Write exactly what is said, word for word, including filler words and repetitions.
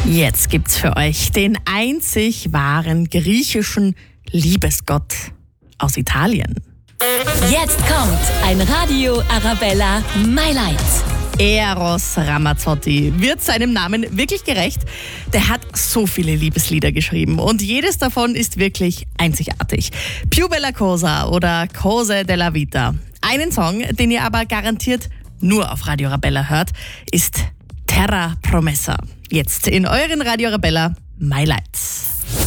Jetzt gibt's für euch den einzig wahren griechischen Liebesgott aus Italien. Jetzt kommt ein Radio Arabella My Light. Eros Ramazzotti wird seinem Namen wirklich gerecht. Der hat so viele Liebeslieder geschrieben und jedes davon ist wirklich einzigartig. Più bella cosa oder Cose della vita. Einen Song, den ihr aber garantiert nur auf Radio Arabella hört, ist Terra Promessa. Jetzt in euren Radio Arabella My Lights.